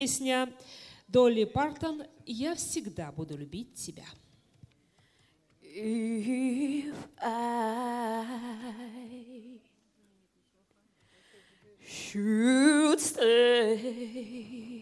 Песня Долли Партон «Я всегда буду любить тебя». If I should stay,